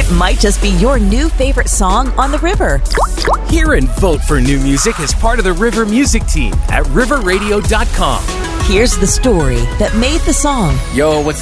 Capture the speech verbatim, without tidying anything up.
it might just be your new favorite song on the river. Hear and vote for new music as part of the River Music Team at river radio dot com. Here's the story that made the song. Yo, what's